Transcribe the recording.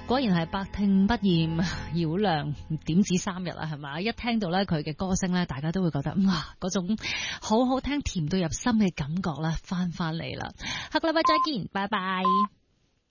果然係百聽不厭，繞梁點止3日啦，係嘛？一聽到咧佢嘅歌聲咧，大家都會覺得哇，嗰種好好聽、甜到入心嘅感覺啦，翻嚟啦！下個禮拜再見，拜拜。